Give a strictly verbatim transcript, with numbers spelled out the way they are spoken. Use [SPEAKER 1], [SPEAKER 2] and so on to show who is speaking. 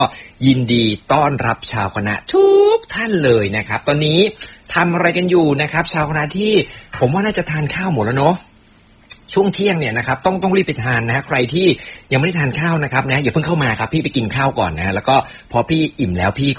[SPEAKER 1] ยินดีต้อนรับชาวคณะทุกท่านเลยนะครับตอนนี้ทำอะไรกันอยู่นะครับชาวคณะที่ผมว่าน่าจะทานข้าวหมดแล้วเนาะช่วงเที่ยงเนี่ยนะครับต้องต้องรีบไปทานนะฮะใครที่ยังไม่ได้ทานข้าวนะครับนะอย่าเพิ่งเข้ามาครับพี่ไปกินข้าวก่อนนะฮะแล้วก็พอพี่อิ่มแล้วพี่